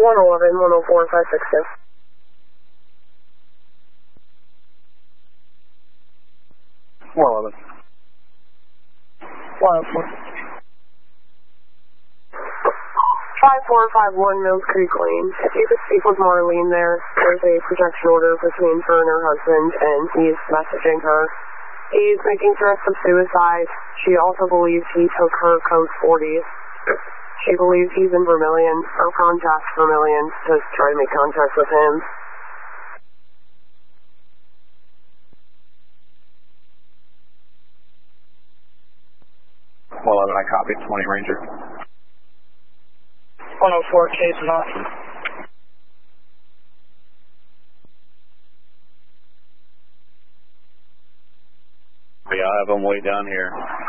111, 104, 562. 111. 104. 5451 Mills Creek Lane. If you could speak with Marlene there, there's a protection order between her and her husband, and he's messaging her. He's making threats of suicide. She also believes he took her code 40s. She believes he's in Vermilion, or contacts Vermilion, to try to make contact with him. Well, I copied 20 Ranger. 104, case is on. Yeah, I have them way down here.